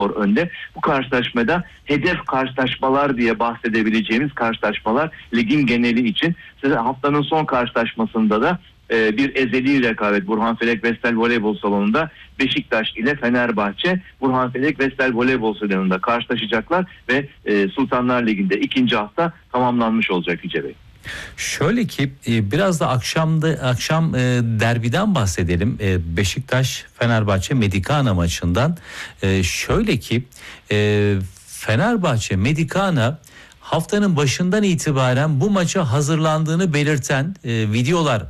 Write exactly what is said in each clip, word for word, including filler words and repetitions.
önde. Bu karşılaşmada hedef karşılaşmalar diye bahsedebileceğimiz karşılaşmalar ligin geneli için. Size haftanın son karşılaşmasında da e, bir ezeli rekabet Burhanfelek Vestel Voleybol Salonu'nda Beşiktaş ile Fenerbahçe Burhanfelek Vestel Voleybol Salonu'nda karşılaşacaklar ve e, Sultanlar Ligi'nde ikinci hafta tamamlanmış olacak Yüce Bey. Şöyle ki biraz da akşamda akşam derbiden bahsedelim. Beşiktaş Fenerbahçe Medicana maçından. Şöyle ki Fenerbahçe Medicana haftanın başından itibaren bu maça hazırlandığını belirten videolar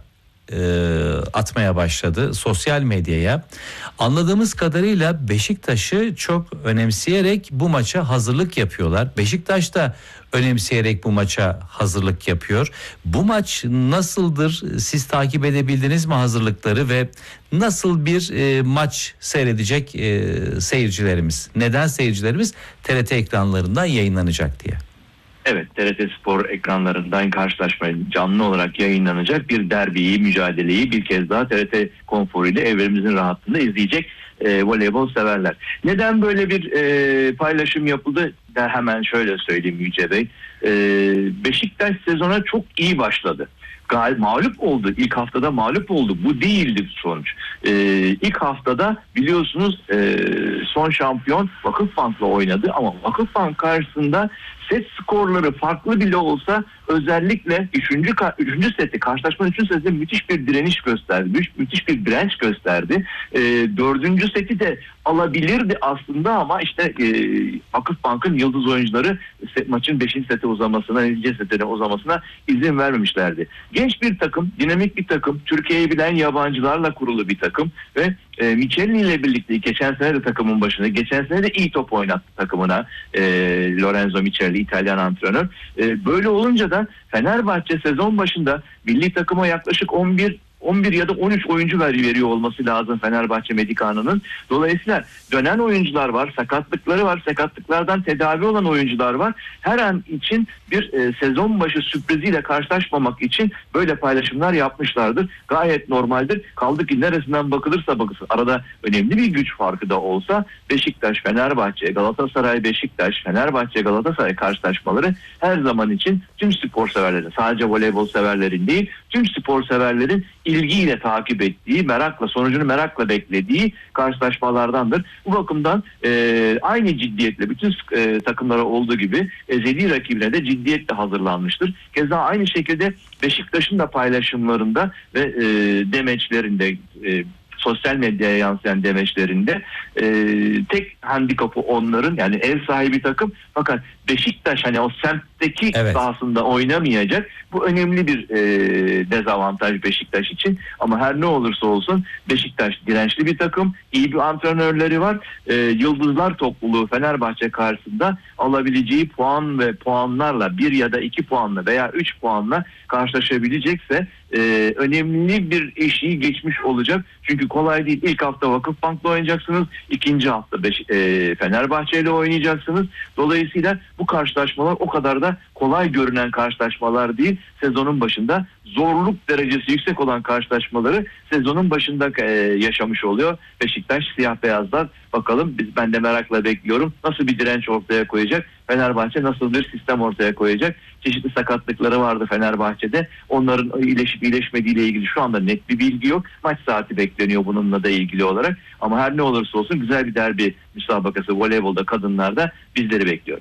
atmaya başladı sosyal medyaya. Anladığımız kadarıyla Beşiktaş'ı çok önemseyerek bu maça hazırlık yapıyorlar. Beşiktaş da önemseyerek bu maça hazırlık yapıyor. Bu maç nasıldır? Siz takip edebildiniz mi hazırlıkları ve nasıl bir e, maç seyredecek e, seyircilerimiz? Neden seyircilerimiz T R T ekranlarından yayınlanacak diye? Evet, T R T Spor ekranlarından karşılaşma canlı olarak yayınlanacak bir derbiyi, mücadeleyi bir kez daha T R T konforuyla evlerimizin rahatlığında izleyecek e, voleybol severler. Neden böyle bir e, paylaşım yapıldı? De hemen şöyle söyleyeyim Yüce Bey. E, Beşiktaş sezona çok iyi başladı. Gal mağlup oldu. İlk haftada mağlup oldu. Bu değildi sonuç. Ee, ilk haftada biliyorsunuz e, son şampiyon Vakıfbank'la oynadı ama Vakıfbank karşısında set skorları farklı bile olsa özellikle üçüncü, üçüncü seti karşılaşmanın üçüncü setinde müthiş bir direniş gösterdi. Müthiş, müthiş bir direnç gösterdi. E, dördüncü seti de alabilirdi aslında ama işte e, Vakıfbank'ın yıldız oyuncuları set, maçın beşinci sete uzamasına, ikinci setine uzamasına izin vermemişlerdi. Genç bir takım, dinamik bir takım, Türkiye'yi bilen yabancılarla kurulu bir takım ve e, Michelin ile birlikte geçen sene de takımın başında, geçen sene de iyi top oynattı takımına e, Lorenzo Michelli, İtalyan antrenör. E, böyle olunca da Fenerbahçe sezon başında milli takıma yaklaşık on bir on bir ya da on üç oyuncu veriyor olması lazım Fenerbahçe Medicana'nın. Dolayısıyla dönen oyuncular var, sakatlıkları var, sakatlıklardan tedavi olan oyuncular var. Her an için bir e, sezon başı sürpriziyle karşılaşmamak için böyle paylaşımlar yapmışlardır. Gayet normaldir. Kaldı ki neresinden bakılırsa bakılsın. Arada önemli bir güç farkı da olsa Beşiktaş, Fenerbahçe, Galatasaray, Beşiktaş, Fenerbahçe, Galatasaray karşılaşmaları her zaman için tüm spor severlerin, sadece voleybol severlerin değil, tüm spor severlerin ilgiyle takip ettiği, merakla, sonucunu merakla beklediği karşılaşmalardandır. Bu bakımdan e, aynı ciddiyetle bütün e, takımlara olduğu gibi ezeli rakibine de ciddiyetle hazırlanmıştır. Keza aynı şekilde Beşiktaş'ın da paylaşımlarında ve e, demeçlerinde, e, sosyal medyaya yansıyan demeçlerinde e, tek handikapı onların, yani ev sahibi takım, fakat Beşiktaş hani o semtteki evet. sahasında oynamayacak. Bu önemli bir e, dezavantaj Beşiktaş için. Ama her ne olursa olsun Beşiktaş dirençli bir takım, iyi bir antrenörleri var. E, Yıldızlar topluluğu Fenerbahçe karşısında alabileceği puan ve puanlarla, bir ya da iki puanla veya üç puanla karşılaşabilecekse e, önemli bir eşiği geçmiş olacak. Çünkü kolay değil. İlk hafta Vakıfbank'la oynayacaksınız. İkinci hafta Beş- e, Fenerbahçe ile oynayacaksınız. Dolayısıyla bu karşılaşmalar o kadar da kolay görünen karşılaşmalar değil. Sezonun başında zorluk derecesi yüksek olan karşılaşmaları sezonun başında e, yaşamış oluyor Beşiktaş siyah beyazlar. Bakalım biz, ben de merakla bekliyorum. Nasıl bir direnç ortaya koyacak? Fenerbahçe nasıl bir sistem ortaya koyacak? Çeşitli sakatlıkları vardı Fenerbahçe'de. Onların iyileşip iyileşmediğiyle ilgili şu anda net bir bilgi yok. Maç saati bekleniyor bununla da ilgili olarak. Ama her ne olursa olsun güzel bir derbi müsabakası voleybolda, kadınlarda bizleri bekliyor.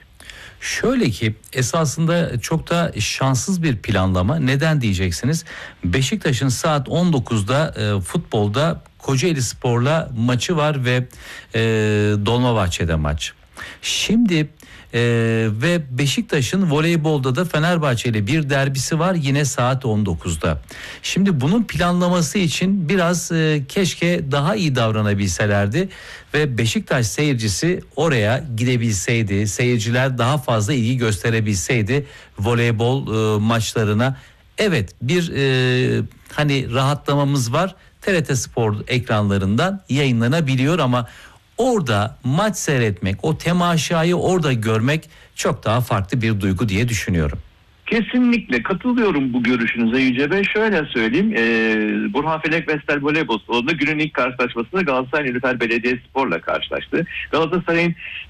Şöyle ki esasında çok da şanssız bir planlama. Neden diyeceksiniz? Beşiktaş'ın saat on dokuzda e, futbolda Kocaeli Spor'la maçı var ve e, Dolmabahçe'de maç. Şimdi e, ve Beşiktaş'ın voleybolda da Fenerbahçe ile bir derbisi var yine saat on dokuzda. Şimdi bunun planlaması için biraz e, keşke daha iyi davranabilselerdi ve Beşiktaş seyircisi oraya gidebilseydi, seyirciler daha fazla ilgi gösterebilseydi voleybol e, maçlarına. Evet, bir e, hani rahatlamamız var. T R T Spor ekranlarından yayınlanabiliyor ama orada maç seyretmek, o temaşayı orada görmek çok daha farklı bir duygu diye düşünüyorum. Kesinlikle katılıyorum bu görüşünüze Yüce Bey. Şöyle söyleyeyim. E, Burhan Felek Vestel Voleybol Salonu'nda günün ilk karşılaşmasında Galatasaray Nilüfer Belediyespor'la karşılaştı. Galatasaray'ın